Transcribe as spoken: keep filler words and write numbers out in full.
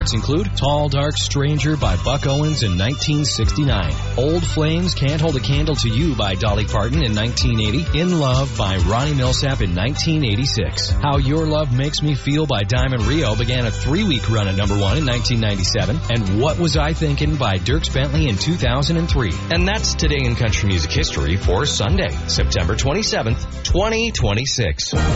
include Tall Dark Stranger by Buck Owens in nineteen sixty-nine, Old Flames Can't Hold a Candle to You by Dolly Parton in nineteen eighty, In Love by Ronnie Millsap in nineteen eighty-six, How Your Love Makes Me Feel by Diamond Rio began a three-week run at number one in nineteen ninety-seven, and What Was I Thinking by Dierks Bentley in two thousand three. And that's Today in Country Music History for Sunday, September twenty-seventh, twenty twenty-six.